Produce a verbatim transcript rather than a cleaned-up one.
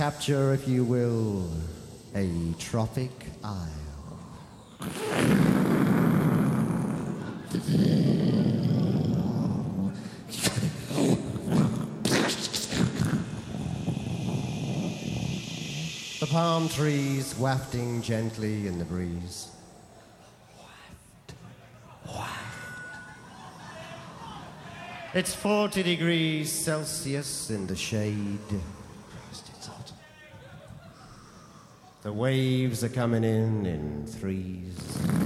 capture, if you will, a tropic isle. The palm trees wafting gently in the breeze. Waft, waft. It's forty degrees Celsius in the shade. Christ, it's hot. The waves are coming in in threes.